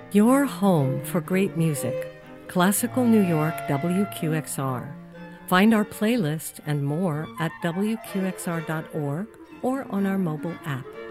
Your home for great music. Classical New York WQXR. Find our playlist and more at WQXR.org or on our mobile app.